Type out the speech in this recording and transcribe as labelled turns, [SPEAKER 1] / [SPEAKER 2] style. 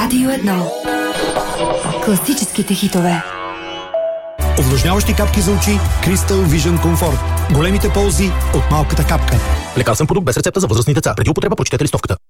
[SPEAKER 1] Радио 1. Класическите хитове.
[SPEAKER 2] Увлажняващи капки за очи Crystal Vision Comfort. Големите ползи от малката капка.
[SPEAKER 3] Лекарствен продукт без рецепта за възрастни деца. Преди употреба прочетете листовката.